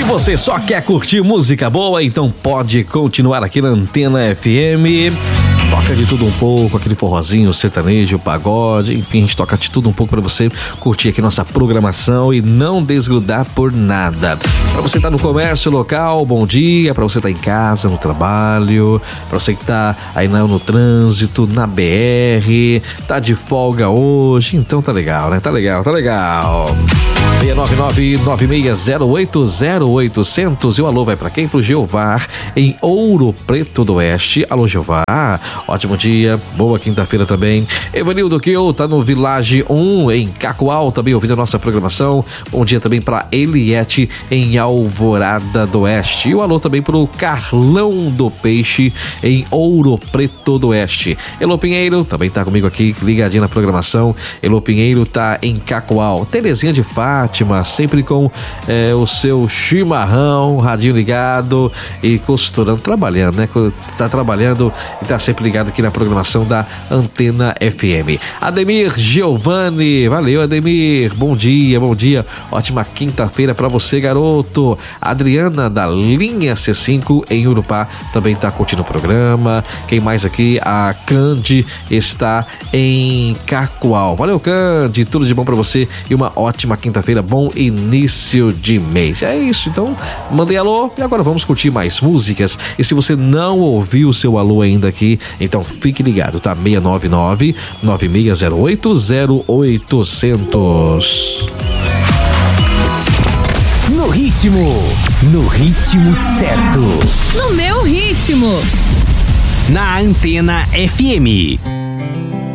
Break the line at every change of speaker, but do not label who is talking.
Você só quer curtir música boa? Então pode continuar aqui na Antena FM. Toca de tudo um pouco, aquele forrozinho, sertanejo, pagode, enfim, a gente toca de tudo um pouco pra você curtir aqui nossa programação e não desgrudar por nada. Pra você estar no comércio local, bom dia. Pra você estar em casa, no trabalho. Pra você que tá aí no trânsito, na BR, tá de folga hoje, então tá legal, né? Tá legal. 699-9608-0800. E o alô vai pra quem? Pro Jeová, em Ouro Preto do Oeste. Alô, Jeová. Ótimo dia, boa quinta-feira também. Evanildo Kiel tá no Village 1 em Cacoal, também ouvindo a nossa programação. Bom dia também pra Eliette em Alvorada do Oeste. E o alô também pro Carlão do Peixe em Ouro Preto do Oeste. Elô Pinheiro também tá comigo aqui, ligadinho na programação. Elô Pinheiro tá em Cacoal. Terezinha de Fátima, sempre com o seu chimarrão, radinho ligado e costurando, trabalhando, né? Tá trabalhando e tá sempre ligado aqui na programação da Antena FM. Ademir Giovanni, valeu Ademir, bom dia. Ótima quinta-feira pra você, garoto. Adriana da linha C5 em Urupá também tá curtindo o programa. Quem mais aqui? A Candy está em Cacoal. Valeu, Candy, tudo de bom pra você e uma ótima quinta-feira, bom início de mês. É isso, então mandei alô e agora vamos curtir mais músicas. E se você não ouviu o seu alô ainda aqui, então fique ligado, tá? 699-9608-0800.
No ritmo certo.
No meu ritmo.
Na Antena FM.